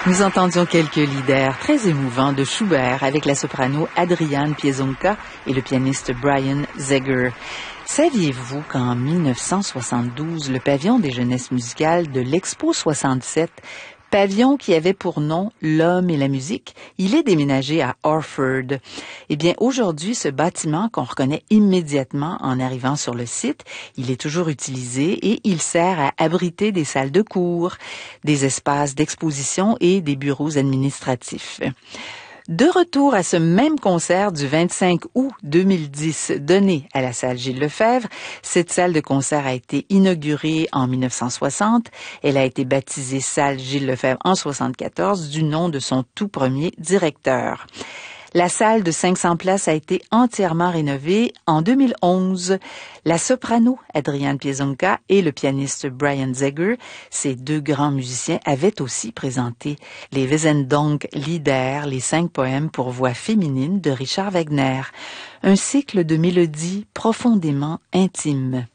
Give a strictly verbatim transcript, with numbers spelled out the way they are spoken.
Nous entendions quelques lieder très émouvants de Schubert avec la soprano Adriane Piezonka et le pianiste Brian Zegger. Saviez-vous qu'en mille neuf cent soixante-douze, le pavillon des jeunesses musicales de l'Expo soixante-sept, pavillon qui avait pour nom L'Homme et la musique, il est déménagé à Orford. Eh bien, aujourd'hui, ce bâtiment qu'on reconnaît immédiatement en arrivant sur le site, il est toujours utilisé et il sert à abriter des salles de cours, des espaces d'exposition et des bureaux administratifs. De retour à ce même concert du vingt-cinq août deux mille dix donné à la salle Gilles Lefebvre, cette salle de concert a été inaugurée en mille neuf cent soixante. Elle a été baptisée salle Gilles Lefebvre en soixante-quatorze du nom de son tout premier directeur. La salle de cinq cents places a été entièrement rénovée en deux mille onze. La soprano Adriane Piezonka et le pianiste Brian Zegger, ces deux grands musiciens, avaient aussi présenté les Wesendonck-Lieder, les cinq poèmes pour voix féminine de Richard Wagner, un cycle de mélodies profondément intimes.